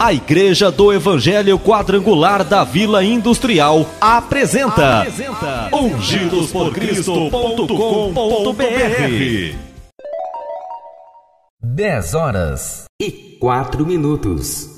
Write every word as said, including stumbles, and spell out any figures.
A Igreja do Evangelho Quadrangular da Vila Industrial apresenta, apresenta ungidos por cristo ponto com ponto br. dez horas e quatro minutos.